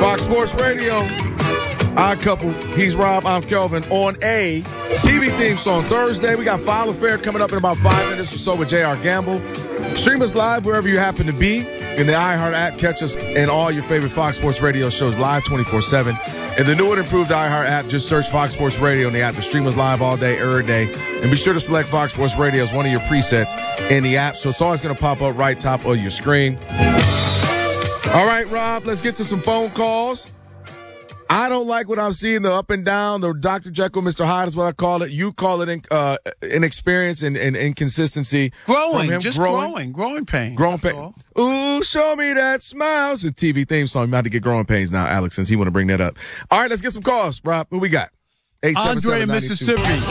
Fox Sports Radio. Odd Couple. He's Rob. I'm Kelvin. On a TV theme song Thursday. We got File Affair coming up in about 5 minutes or so with J.R. Gamble. Stream us live wherever you happen to be. In the iHeart app, catch us in all your favorite Fox Sports Radio shows live 24/7. In the new and improved iHeart app, just search Fox Sports Radio in the app to stream us live all day, every day. And be sure to select Fox Sports Radio as one of your presets in the app. So it's always going to pop up right top of your screen. All right, Rob, let's get to some phone calls. I don't like what I'm seeing, the up and down, the Dr. Jekyll, Mr. Hyde is what I call it. You call it inexperience and inconsistency. Growing pain. Growing pain. Ooh, show me that smile. It's a TV theme song. I'm about to get growing pains now, Alex, since he want to bring that up. All right, let's get some calls, Rob. Who we got? Andre in Mississippi. Each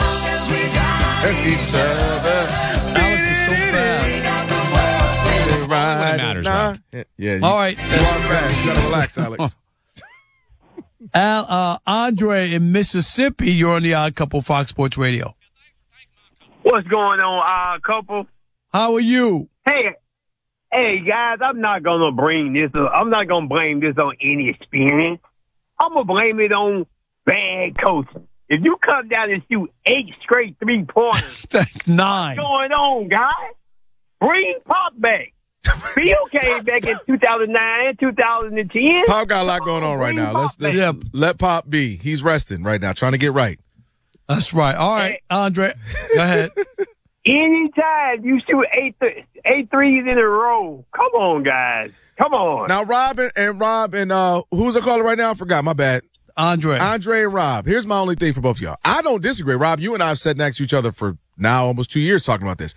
other. Alex is so fast. Right matters, Rob. Yeah. All right. You are fast. You got to relax, Alex. Andre in Mississippi, you're on the Odd Couple Fox Sports Radio. What's going on, Odd Couple? How are you? Hey, guys, I'm not gonna blame this on inexperience. I'm gonna blame it on bad coaching. If you come down and shoot 8 straight 3-pointers, That's 9. what's going on, guys? Bring Pop back. Bill came back in 2009, 2010. Pop got a lot going on right now. Let's let Pop be. He's resting right now, trying to get right. That's right. All right, Andre, go ahead. Anytime you shoot 8 threes in a row, come on, guys. Come on. Now, Rob and who's the caller right now? I forgot. My bad. Andre and Rob. Here's my only thing for both of y'all. I don't disagree. Rob, you and I have sat next to each other for now almost 2 years talking about this.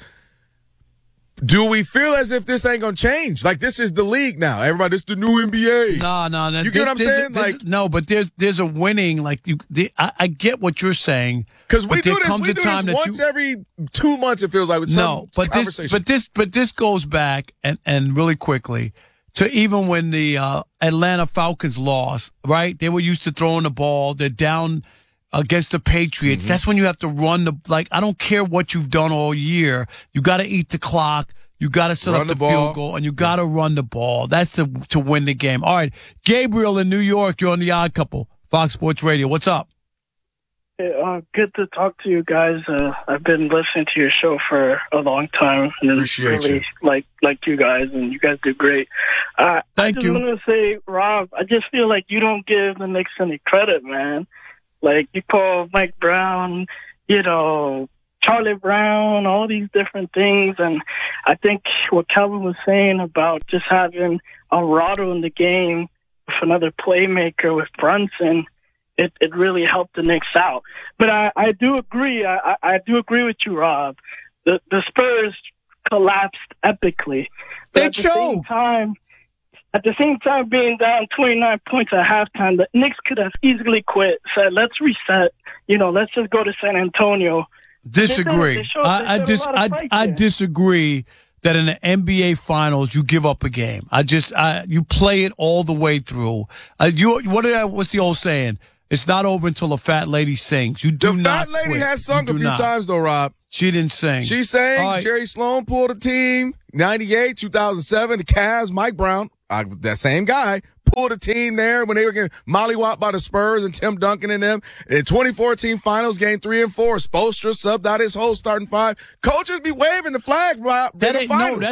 Do we feel as if this ain't gonna change? Like this is the league now. Everybody, this is the new NBA. No. You get what I'm saying? No, but there's a winning. Like I get what you're saying. Because we do this once every 2 months. It feels like with some conversation. But this goes back and really quickly to even when the Atlanta Falcons lost. Right, they were used to throwing the ball. They're down against the Patriots. That's when you have to run I don't care what you've done all year. You got to eat the clock. You got to set up the field goal, and you got to run the ball. That's to win the game. All right, Gabriel in New York, you're on the Odd Couple, Fox Sports Radio. What's up? Hey, good to talk to you guys. I've been listening to your show for a long time, and Appreciate really you. like you guys, and you guys do great. Thank you. I just want to say, Rob, I just feel like you don't give the Knicks any credit, man. Like, you call Mike Brown, Charlie Brown, all these different things. And I think what Calvin was saying about just having Alvarado in the game with another playmaker with Brunson, it really helped the Knicks out. But I do agree. I do agree with you, Rob. The Spurs collapsed epically. But They choked. At the same time, being down 29 points at halftime, the Knicks could have easily quit. Said, let's reset. Let's just go to San Antonio. Disagree. I disagree that in the NBA Finals you give up a game. You play it all the way through. What's the old saying? It's not over until a fat lady sings. You do not The fat lady quit. has sung a few times though, Rob. She didn't sing. She sang. All right. Jerry Sloan pulled a team. 98, 2007, the Cavs, Mike Brown, that same guy, pulled a team there when they were getting mollywopped by the Spurs and Tim Duncan and them. In 2014 Finals, game 3 and 4, Spoelstra subbed out his whole starting 5. Coaches be waving the flag, Rob. That's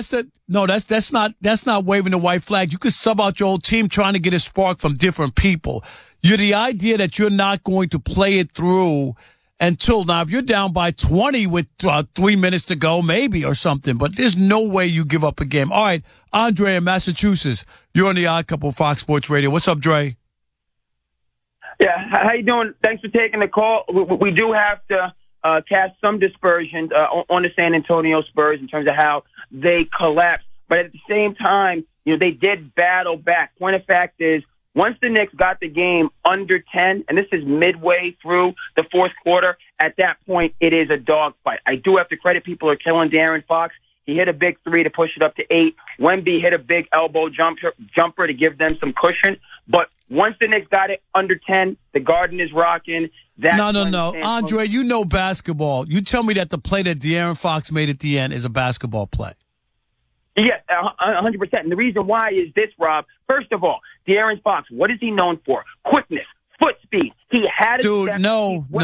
not waving the white flag. You could sub out your whole team trying to get a spark from different people. The idea that you're not going to play it through until now, if you're down by 20 with 3 minutes to go, maybe, or something, but there's no way you give up a game. All right, Andre in Massachusetts, you're on the Odd Couple Fox Sports Radio. What's up, Dre? Yeah, how you doing? Thanks for taking the call. We do have to cast some dispersions on the San Antonio Spurs in terms of how they collapsed. But at the same time, they did battle back. Point of fact is, once the Knicks got the game under 10, and this is midway through the fourth quarter, at that point, it is a dogfight. I do have to credit people are killing De'Aaron Fox. He hit a big 3 to push it up to 8. Wemby hit a big elbow jumper to give them some cushion. But once the Knicks got it under 10, the Garden is rocking. No. Andre, you know basketball. You tell me that the play that De'Aaron Fox made at the end is a basketball play. Yes, 100%. And the reason why is this, Rob. First of all, De'Aaron Fox, what is he known for? Quickness, foot speed. He had a Dude, step. no. He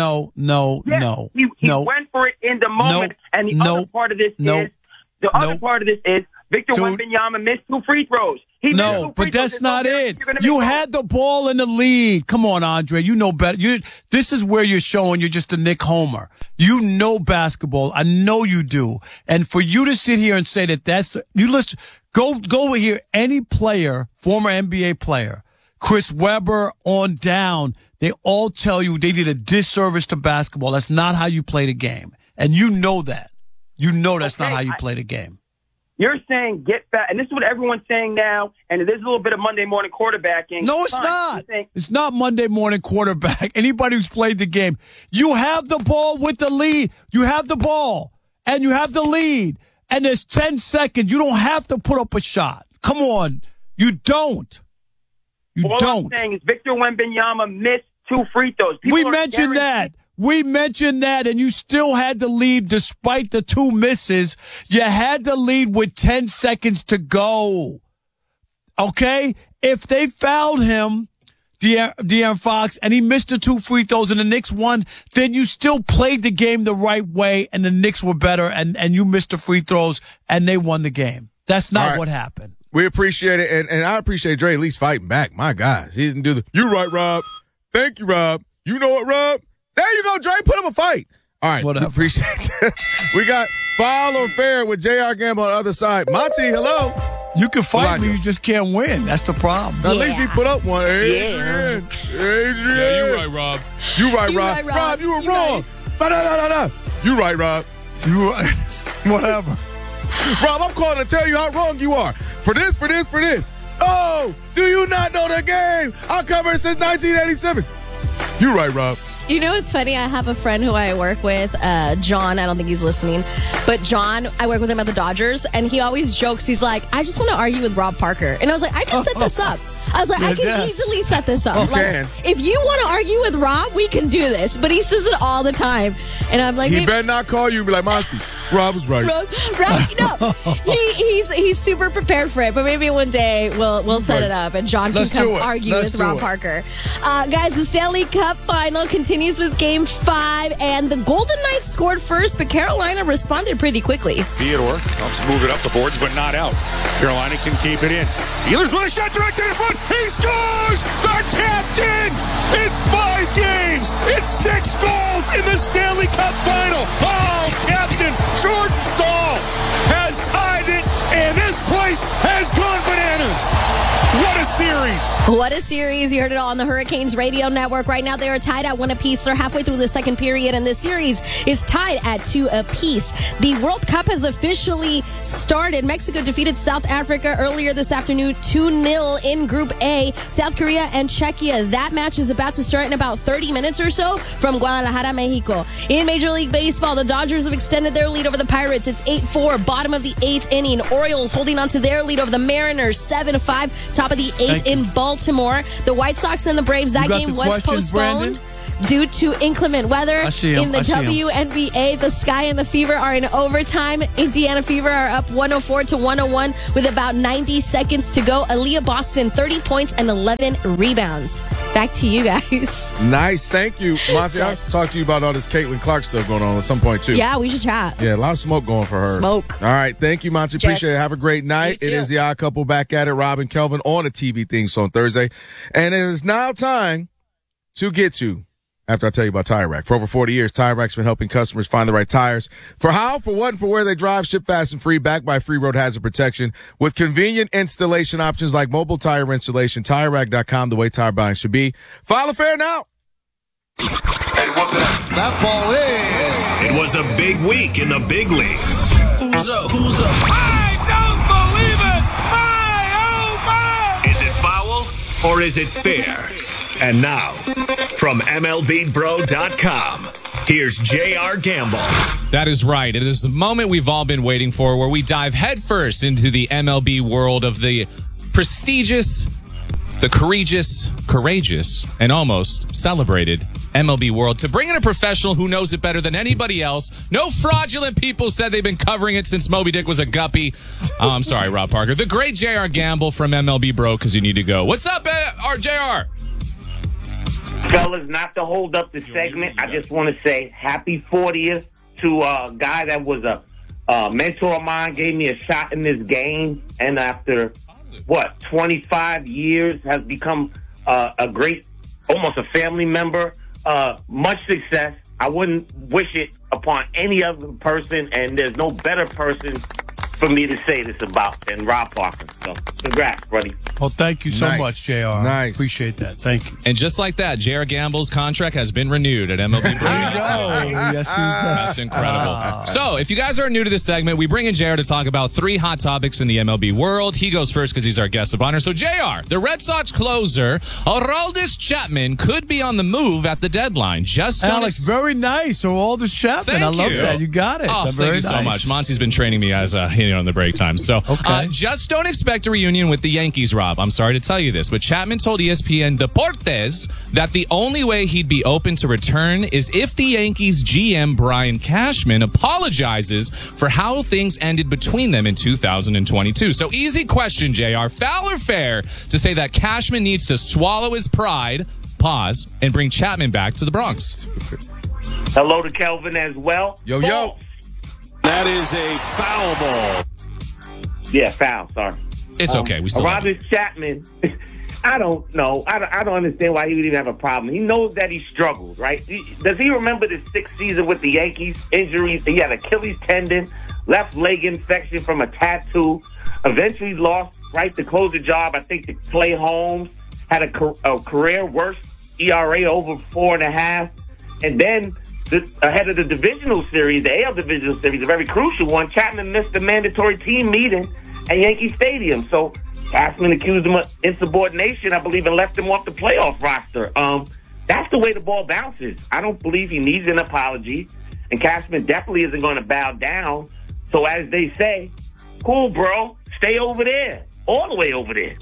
went for it in the moment. And the other part of this is Victor Wembanyama missed 2 free throws. But that's not it. You had the ball in the lead. Come on, Andre. You know better. This is where you're showing you're just a Nick Homer. You know basketball. I know you do. And for you to sit here and say you listen, go over here. Any player, former NBA player, Chris Webber on down, they all tell you they did a disservice to basketball. That's not how you play the game. And you know that. You know that's not how you play the game. You're saying get back, and this is what everyone's saying now, and there's a little bit of Monday morning quarterbacking. No, it's not. It's not Monday morning quarterback. Anybody who's played the game, you have the ball with the lead. You have the ball, and you have the lead, and there's 10 seconds. You don't have to put up a shot. Come on. You don't. All I'm saying is Victor Wembanyama missed 2 free throws. We mentioned that. We mentioned that, and you still had the lead despite the 2 misses. You had the lead with 10 seconds to go. Okay? If they fouled him, De'Aaron Fox, and he missed the 2 free throws and the Knicks won, then you still played the game the right way, and the Knicks were better, and you missed the free throws, and they won the game. That's not what happened. We appreciate it, and I appreciate Dre at least fighting back. My gosh, he didn't do you're right, Rob. Thank you, Rob. You know what, Rob? There you go, Dre. Put him a fight. All right. Whatever. We appreciate that. We got Foul or Fair with J.R. Gamble on the other side. Monty, hello. You can fight me. You just can't win. That's the problem. At least he put up one. Adrian. Yeah, you're right, Rob. You right, Rob. Rob, you were wrong. No. You right, Rob. You right. Whatever. Rob, I'm calling to tell you how wrong you are. For this. Oh, do you not know the game? I've covered it since 1987. You right, Rob. You know, it's funny. I have a friend who I work with, John. I don't think he's listening. But John, I work with him at the Dodgers, and he always jokes. He's like, I just want to argue with Rob Parker. And I was like, I can set this up. I was like, I can easily set this up. Like, if you want to argue with Rob, we can do this. But he says it all the time. And I'm like, he better not call you and be like, Monty, Rob was right. No, he's super prepared for it. But maybe one day we'll set it up, and John can come argue with Rob Parker. Guys, the Stanley Cup final continues with Game 5, and the Golden Knights scored first, but Carolina responded pretty quickly. Theodore helps move it up the boards, but not out. Carolina can keep it in. Ehlers with a shot direct to the front. He scores! The captain! It's 5 games! It's 6 goals in the Stanley Cup final! Oh, Captain Jordan Staal has tied it, and this place has gone bananas! What a series! What a series. You heard it all on the Hurricanes Radio Network. Right now, they are tied at 1 apiece. They're halfway through the second period, and this series is tied at 2 apiece. The World Cup has officially started. Mexico defeated South Africa earlier this afternoon 2-0 in Group A. South Korea and Czechia. That match is about to start in about 30 minutes or so from Guadalajara, Mexico. In Major League Baseball, the Dodgers have extended their lead over the Pirates. It's 8-4, bottom of the 8th inning. Orioles holding on to their lead over the Mariners, 7-5, top of the 8th in Baltimore. The White Sox and the Braves, that game was postponed due to inclement weather. In the WNBA, the Sky and the Fever are in overtime. Indiana Fever are up 104-101 with about 90 seconds to go. Aaliyah Boston, 30 points and 11 rebounds. Back to you guys. Nice. Thank you, Monty. I'll talk to you about all this Caitlin Clark stuff going on at some point, too. Yeah, we should chat. Yeah, a lot of smoke going for her. Smoke. All right. Thank you, Monty. Appreciate it. Have a great night. It is the Odd Couple back at it. Rob and Kelvin on the TV theme on Thursday. And it is now time to get to, after I tell you about Tire Rack. For over 40 years, Tire Rack's been helping customers find the right tires. For how, for what, and for where they drive, ship fast and free, backed by free road hazard protection. With convenient installation options like mobile tire installation, TireRack.com, the way tire buying should be. File a fair now. That ball is. It was a big week in the big leagues. Who's up? I don't believe it! My, oh my! Is it foul or is it fair? And now, from MLBBro.com, here's J.R. Gamble. That is right. It is the moment we've all been waiting for, where we dive headfirst into the MLB world of the prestigious, the courageous, and almost celebrated MLB world to bring in a professional who knows it better than anybody else. No fraudulent people said they've been covering it since Moby Dick was a guppy. Oh, I'm sorry, Rob Parker. The great J.R. Gamble from MLB Bro, because you need to go. What's up, JR? Fellas, not to hold up the segment, I just want to say happy 40th to a guy that was a mentor of mine, gave me a shot in this game, and after, 25 years has become a great, almost a family member. Much success. I wouldn't wish it upon any other person, and there's no better person for me to say this about than Rob Parker. So, congrats, buddy. Well, thank you so much, JR. Nice. Appreciate that. Thank you. And just like that, JR Gamble's contract has been renewed at MLB Bro. Yes, he does. That's incredible. So, if you guys are new to this segment, we bring in JR to talk about 3 hot topics in the MLB world. He goes first because he's our guest of honor. So, JR, the Red Sox closer, Aroldis Chapman, could be on the move at the deadline. Alex, very nice. Aroldis Chapman. I love that. You got it. Oh, That's thank very you so nice. much. Monty's been training me as on the break time. So, just don't expect a reunion with the Yankees, Rob. I'm sorry to tell you this, but Chapman told ESPN Deportes that the only way he'd be open to return is if the Yankees GM Brian Cashman apologizes for how things ended between them in 2022. So, easy question, JR. Foul or fair to say that Cashman needs to swallow his pride, pause, and bring Chapman back to the Bronx? Hello to Kelvin as well. Yo. That is a foul ball. Yeah, foul. Sorry. It's okay. We still Aroldis Chapman, I don't know. I don't understand why he would even have a problem. He knows that he struggled, right? Does he remember the 6th season with the Yankees? Injuries. He had Achilles tendon, left leg infection from a tattoo. Eventually lost, to close the job, I think, to Clay Holmes. Had a career worst ERA over 4.5. And then ahead of the divisional series, the AL divisional series, a very crucial one, Chapman missed the mandatory team meeting at Yankee Stadium. So Cashman accused him of insubordination, I believe, and left him off the playoff roster. That's the way the ball bounces. I don't believe he needs an apology, and Cashman definitely isn't going to bow down. So as they say, cool, bro, stay over there, all the way over there.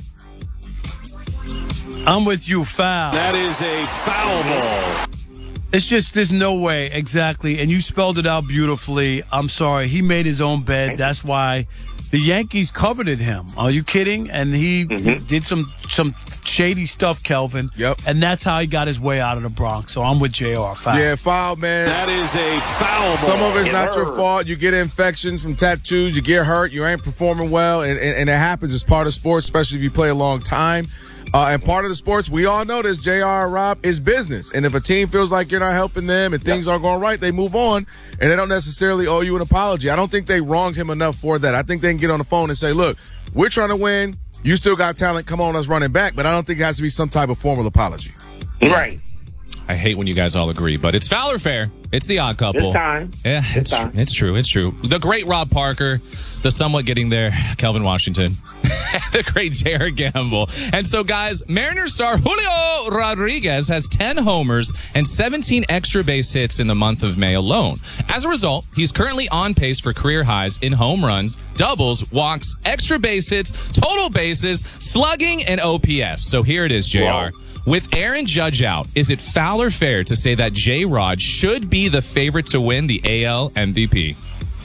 I'm with you, foul. That is a foul ball. It's just, there's no way, exactly. And you spelled it out beautifully. I'm sorry. He made his own bed. That's why the Yankees coveted him. Are you kidding? And he did some shady stuff, Kelvin. Yep. And that's how he got his way out of the Bronx. So I'm with JR. Foul. Yeah, foul, man. That is a foul ball. Some of it's not your fault. You get infections from tattoos. You get hurt. You ain't performing well. And it happens. It's part of sports, especially if you play a long time. And part of the sports, we all know this, JR and Rob, is business. And if a team feels like you're not helping them and things aren't going right, they move on. And they don't necessarily owe you an apology. I don't think they wronged him enough for that. I think they can get on the phone and say, look, we're trying to win. You still got talent. Come on, let's run it back. But I don't think it has to be some type of formal apology. Right. I hate when you guys all agree, but it's foul or fair. It's the odd couple. This time. Yeah, it's true. The great Rob Parker, the somewhat getting there, Kelvin Washington, the great J.R. Gamble. And so, guys, Mariners star Julio Rodriguez has 10 homers and 17 extra base hits in the month of May alone. As a result, he's currently on pace for career highs in home runs, doubles, walks, extra base hits, total bases, slugging, and OPS. So here it is, JR. Wow. With Aaron Judge out, is it foul or fair to say that J-Rod should be the favorite to win the AL MVP?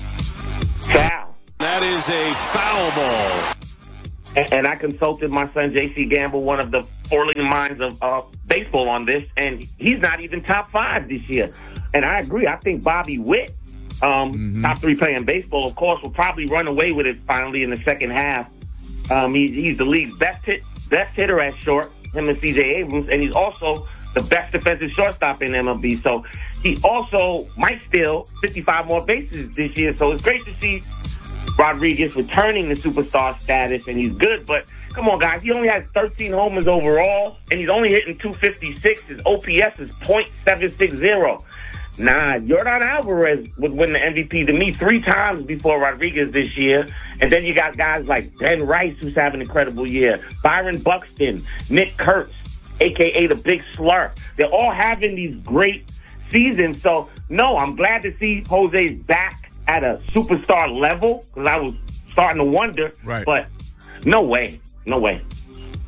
Foul. That is a foul ball. And I consulted my son, J.C. Gamble, one of the foreling minds of baseball on this, and he's not even top 5 this year. And I agree. I think Bobby Witt, top 3 player in baseball, of course, will probably run away with it finally in the second half. He's the league's best hitter at short, him and C.J. Abrams, and he's also the best defensive shortstop in MLB. So he also might steal 55 more bases this year. So it's great to see Rodriguez returning to superstar status, and he's good. But come on, guys, he only has 13 homers overall, and he's only hitting .256. His OPS is .760. Nah, Yordan Alvarez would win the MVP to me 3 times before Rodriguez this year. And then you got guys like Ben Rice, who's having an incredible year, Byron Buxton, Nick Kurtz, a.k.a. the Big Slur. They're all having these great seasons. So, no, I'm glad to see Jose's back at a superstar level, because I was starting to wonder. Right. But no way. No way.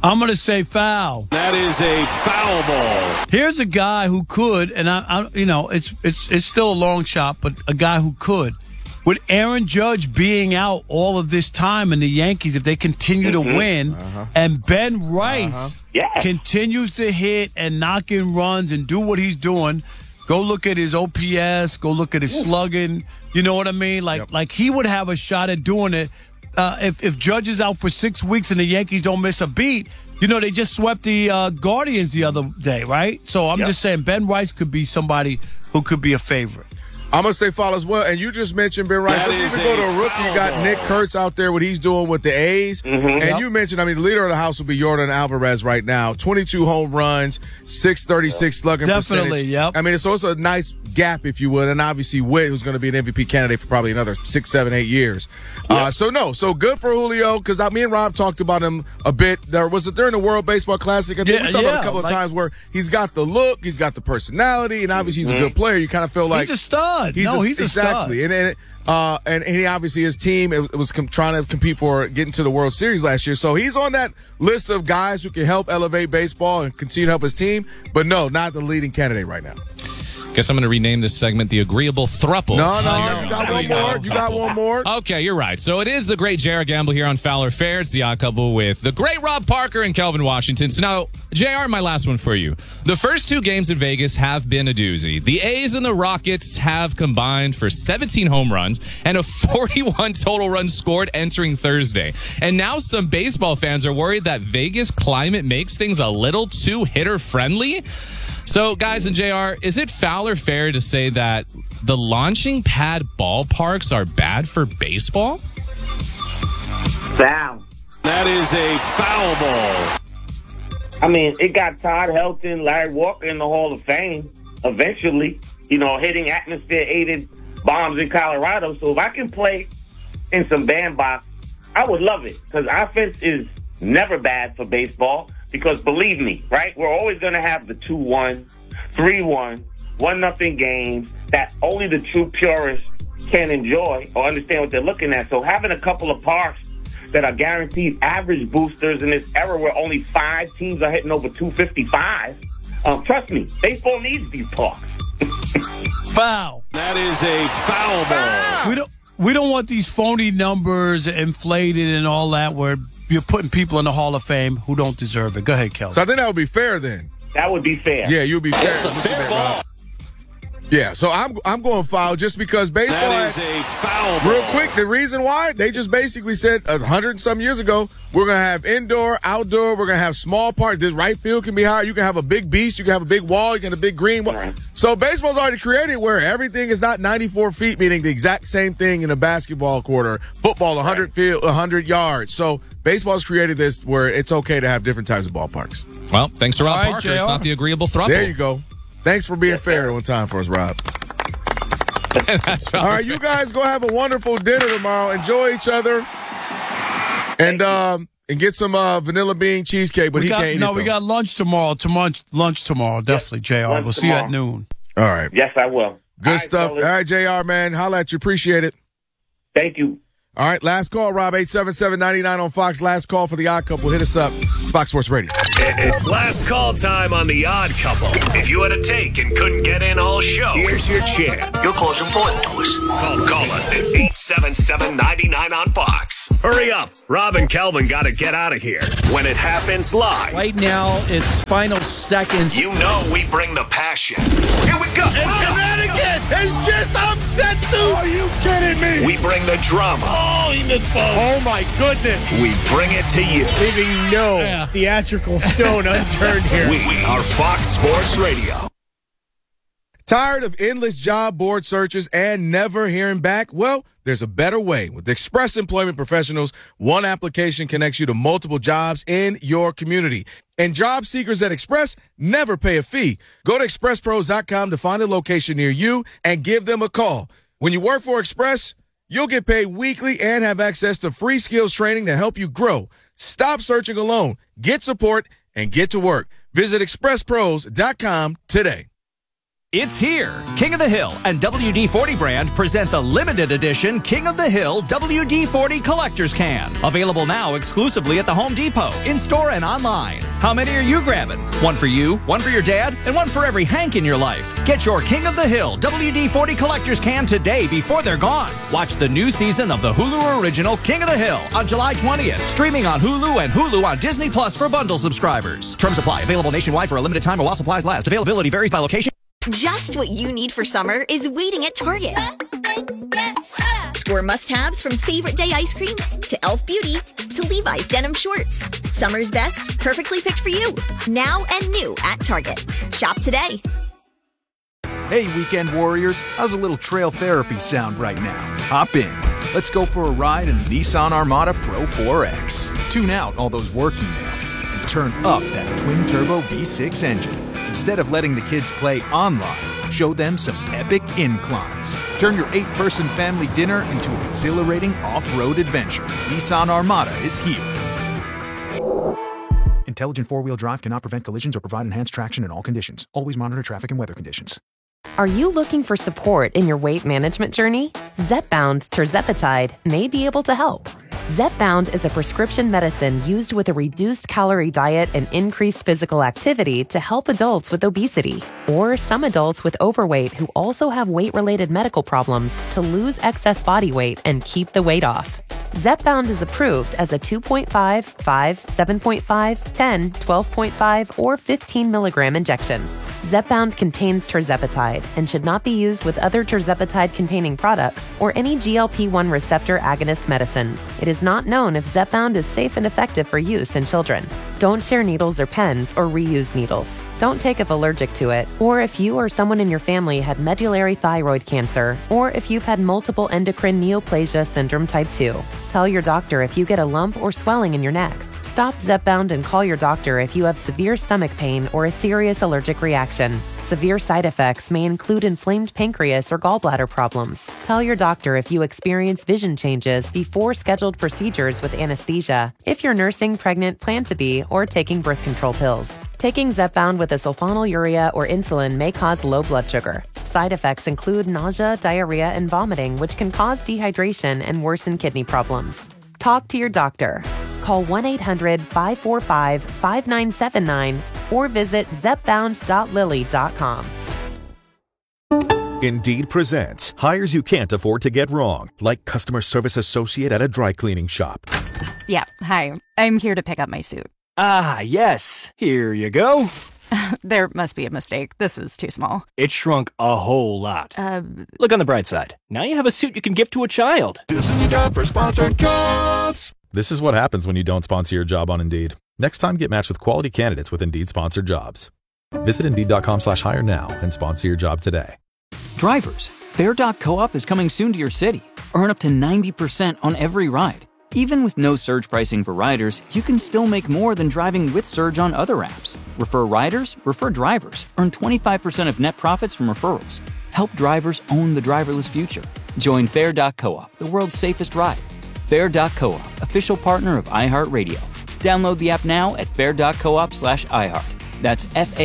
I'm going to say foul. That is a foul ball. Here's a guy who could, and I it's still a long shot, but a guy who could. With Aaron Judge being out all of this time and the Yankees, if they continue to win, and Ben Rice continues to hit and knock in runs and do what he's doing, go look at his OPS, go look at his slugging. You know what I mean? Like he would have a shot at doing it. If Judge is out for 6 weeks and the Yankees don't miss a beat, they just swept the Guardians the other day, right? So I'm just saying Ben Rice could be somebody who could be a favorite. I'm going to say foul as well. And you just mentioned Ben Rice. Let's even go to a rookie. You got Nick Kurtz out there, what he's doing with the A's. And you mentioned, the leader of the house will be Yordan Alvarez right now. 22 home runs, 636 slugging percentage. Yep. So it's a nice gap, if you would. And obviously Witt, who's going to be an MVP candidate for probably another 6, 7, 8 years. So good for Julio, because me and Rob talked about him a bit. Was it during the World Baseball Classic? I think we talked about a couple of times where he's got the look, he's got the personality, and obviously he's a good player. You kind of feel like he's a stud. He's a stud. And he obviously, his team was trying to compete for getting to the World Series last year. So he's on that list of guys who can help elevate baseball and continue to help his team. But no, not the leading candidate right now. Guess I'm going to rename this segment the Agreeable Thruple. No, you got one more. You got one more. Okay, you're right. So it is the great J.R. Gamble here on Fowler Fair. It's the odd couple with the great Rob Parker and Kelvin Washington. So now, J.R., my last one for you. The first 2 games in Vegas have been a doozy. The A's and the Rockets have combined for 17 home runs and a 41 total runs scored entering Thursday. And now some baseball fans are worried that Vegas climate makes things a little too hitter-friendly. So, guys and JR, is it foul or fair to say that the launching pad ballparks are bad for baseball? Foul. That is a foul ball. It got Todd Helton, Larry Walker in the Hall of Fame eventually, hitting atmosphere-aided bombs in Colorado. So if I can play in some bandbox, I would love it, because offense is never bad for baseball. Because believe me, right, we're always going to have the 2-1, 3-1, 1-0 games that only the true purists can enjoy or understand what they're looking at. So having a couple of parks that are guaranteed average boosters in this era where only 5 teams are hitting over 255, trust me, baseball needs these parks. Foul. That is a foul ball. We don't want these phony numbers inflated and all that where you're putting people in the Hall of Fame who don't deserve it. Go ahead, Kel. So I think that would be fair then. That would be fair. Yeah, you'd be fair. It's a fair ball. Yeah, so I'm going foul just because baseball. That is a foul ball. Real quick, the reason why, they just basically said 100 and some years ago, we're going to have indoor, outdoor, we're going to have small park. This right field can be higher. You can have a big beast. You can have a big wall. You can have a big green wall. Right. So baseball's already created where everything is not 94 feet, meaning the exact same thing in a basketball court or football, 100 yards. So baseball's created this where it's okay to have different types of ballparks. Well, thanks to Rob Parker. It's not the agreeable throuple. There you go. Thanks for being fair on time for us, Rob. That's all right, you guys go have a wonderful dinner tomorrow. Enjoy each other, and get some vanilla bean cheesecake. But he can't eat it. No, we got lunch tomorrow. Lunch tomorrow, definitely, JR. We'll see you at noon. All right. Yes, I will. Good stuff. All right, JR, man. Holla at you. Appreciate it. Thank you. All right, last call, Rob, 877-99 on Fox. Last call for the Odd Couple. Hit us up. Fox Sports Radio. It's last call time on the Odd Couple. If you had a take and couldn't get in all show, here's your chance. Your call's important to us. Call us at 877-99 on Fox. Hurry up. Rob and Kelvin got to get out of here. When it happens live. Right now, it's final seconds. You know we bring the passion. Here we go. And Connecticut is just upset, dude. Are you kidding me? We bring the drama. Oh, he missed both. Oh, my goodness. We bring it to you. Leaving no theatrical stone unturned here. We are Fox Sports Radio. Tired of endless job board searches and never hearing back? Well, there's a better way. With Express Employment Professionals, one application connects you to multiple jobs in your community. And job seekers at Express never pay a fee. Go to expresspros.com to find a location near you and give them a call. When you work for Express, you'll get paid weekly and have access to free skills training to help you grow. Stop searching alone. Get support and get to work. Visit expresspros.com today. It's here. King of the Hill and WD-40 brand present the limited edition King of the Hill WD-40 Collector's Can. Available now exclusively at the Home Depot, in-store and online. How many are you grabbing? One for you, one for your dad, and one for every Hank in your life. Get your King of the Hill WD-40 Collector's Can today before they're gone. Watch the new season of the Hulu original King of the Hill on July 20th. Streaming on Hulu and Hulu on Disney Plus for bundle subscribers. Terms apply. Available nationwide for a limited time or while supplies last. Availability varies by location. Just what you need for summer is waiting at Target. Score must-haves from Favorite Day ice cream to Elf Beauty to Levi's denim shorts. Summer's best, perfectly picked for you. Now and new at Target. Shop today. Hey, weekend warriors. How's a little trail therapy sound right now? Hop in. Let's go for a ride in the Nissan Armada Pro 4X. Tune out all those work emails and turn up that twin-turbo V6 engine. Instead of letting the kids play online, show them some epic inclines. Turn your 8-person family dinner into an exhilarating off-road adventure. Nissan Armada is here. Intelligent four-wheel drive cannot prevent collisions or provide enhanced traction in all conditions. Always monitor traffic and weather conditions. Are you looking for support in your weight management journey? Zepbound tirzepatide may be able to help. Zepbound is a prescription medicine used with a reduced calorie diet and increased physical activity to help adults with obesity or some adults with overweight who also have weight-related medical problems to lose excess body weight and keep the weight off. Zepbound is approved as a 2.5, 5, 7.5, 10, 12.5, or 15 milligram injection. Zepbound contains tirzepatide and should not be used with other tirzepatide-containing products or any GLP-1 receptor agonist medicines. It is not known if Zepbound is safe and effective for use in children. Don't share needles or pens or reuse needles. Don't take if allergic to it, or if you or someone in your family had medullary thyroid cancer, or if you've had multiple endocrine neoplasia syndrome type 2. Tell your doctor if you get a lump or swelling in your neck. Stop Zepbound and call your doctor if you have severe stomach pain or a serious allergic reaction. Severe side effects may include inflamed pancreas or gallbladder problems. Tell your doctor if you experience vision changes before scheduled procedures with anesthesia, if you're nursing, pregnant, plan to be, or taking birth control pills. Taking Zepbound with a sulfonylurea or insulin may cause low blood sugar. Side effects include nausea, diarrhea, and vomiting, which can cause dehydration and worsen kidney problems. Talk to your doctor. Call 1-800-545-5979 or visit zepbound.lilly.com. Indeed presents hires you can't afford to get wrong, like customer service associate at a dry cleaning shop. Yeah, hi. I'm here to pick up my suit. Ah, yes. Here you go. There must be a mistake. This is too small. It shrunk a whole lot. Look on the bright side. Now you have a suit you can give to a child. This is a job for sponsored jobs. This is what happens when you don't sponsor your job on Indeed. Next time, get matched with quality candidates with Indeed sponsored jobs. Visit Indeed.com/hire now and sponsor your job today. Drivers, Fare.coop is coming soon to your city. Earn up to 90% on every ride. Even with no surge pricing for riders, you can still make more than driving with Surge on other apps. Refer riders, refer drivers. Earn 25% of net profits from referrals. Help drivers own the driverless future. Join Fare.coop, the world's safest ride. Fare.coop, official partner of iHeartRadio. Download the app now at fare.coop/iHeart. That's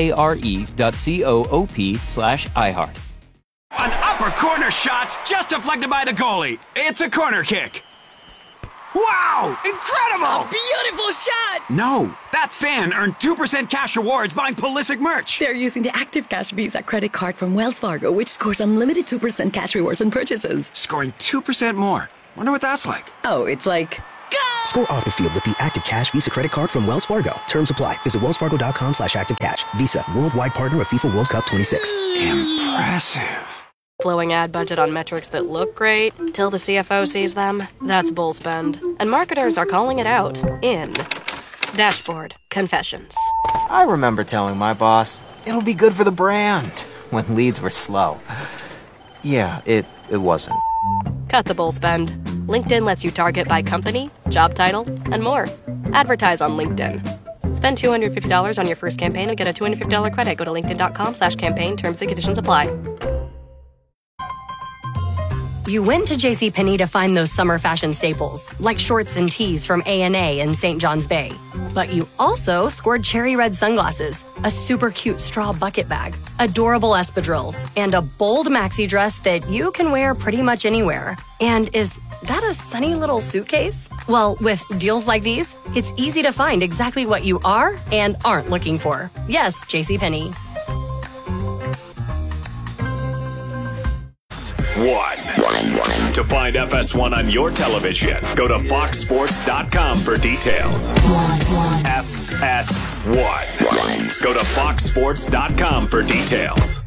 FARE.coop/iHeart. An upper corner shot's just deflected by the goalie. It's a corner kick. Wow! Incredible! Beautiful shot! No, that fan earned 2% cash rewards buying Pulisic merch. They're using the Active Cash Visa credit card from Wells Fargo, which scores unlimited 2% cash rewards on purchases. Scoring 2% more. Wonder what that's like. Oh, it's like... Go! Score off the field with the Active Cash Visa credit card from Wells Fargo. Terms apply. Visit wellsfargo.com/activecash. Visa, worldwide partner of FIFA World Cup 26. Impressive. Flowing ad budget on metrics that look great till the CFO sees them. That's bull spend. And marketers are calling it out in Dashboard Confessions. I remember telling my boss, it'll be good for the brand, when leads were slow. Yeah, it wasn't. Cut the bull spend. LinkedIn lets you target by company, job title, and more. Advertise on LinkedIn. Spend $250 on your first campaign and get a $250 credit. Go to linkedin.com/campaign. Terms and conditions apply. You went to JCPenney to find those summer fashion staples, like shorts and tees from A&A in St. John's Bay. But you also scored cherry red sunglasses, a super cute straw bucket bag, adorable espadrilles, and a bold maxi dress that you can wear pretty much anywhere. And is that a sunny little suitcase? Well, with deals like these, it's easy to find exactly what you are and aren't looking for. Yes, JCPenney. One. To find FS1 on your television, go to foxsports.com for details. FS1. Go to foxsports.com for details.